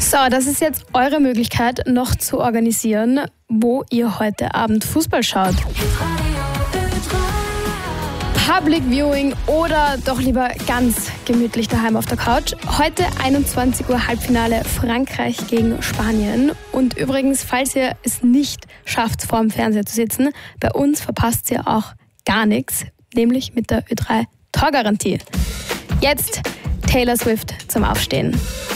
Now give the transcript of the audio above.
So, das ist jetzt eure Möglichkeit, noch zu organisieren, wo ihr heute Abend Fußball schaut. Public Viewing oder doch lieber ganz gemütlich daheim auf der Couch. Heute 21 Uhr Halbfinale Frankreich gegen Spanien. Und übrigens, falls ihr es nicht schafft, vor dem Fernseher zu sitzen, bei uns verpasst ihr auch gar nichts, nämlich mit der Ö3 Torgarantie. Jetzt Taylor Swift zum Aufstehen.